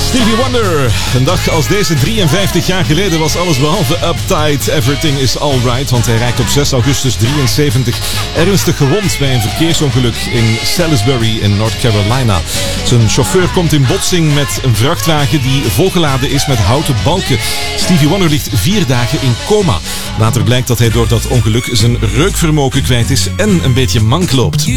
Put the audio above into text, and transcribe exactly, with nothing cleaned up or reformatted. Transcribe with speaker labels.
Speaker 1: Stevie Wonder. Een dag als deze drieënvijftig jaar geleden was alles behalve uptight. Everything is alright, want hij raakt op zes augustus drieënzeventig ernstig gewond bij een verkeersongeluk in Salisbury in North Carolina. Zijn chauffeur komt in botsing met een vrachtwagen die volgeladen is met houten balken. Stevie Wonder ligt vier dagen in coma. Later blijkt dat hij door dat ongeluk zijn reukvermogen kwijt is en een beetje mank loopt.